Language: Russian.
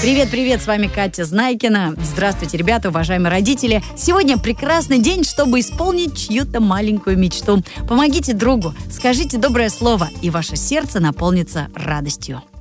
Привет-привет, с вами Катя Знайкина. Здравствуйте, ребята, уважаемые родители. Сегодня прекрасный день, чтобы исполнить чью-то маленькую мечту. Помогите другу, скажите доброе слово, и ваше сердце наполнится радостью.